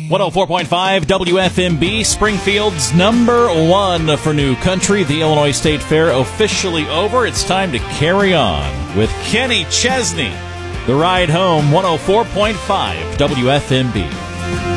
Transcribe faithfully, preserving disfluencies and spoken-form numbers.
one oh four point five W F M B, Springfield's number one for new country. The Illinois State Fair officially over. It's time to carry on with Kenny Chesney. The Ride Home, one oh four point five W F M B.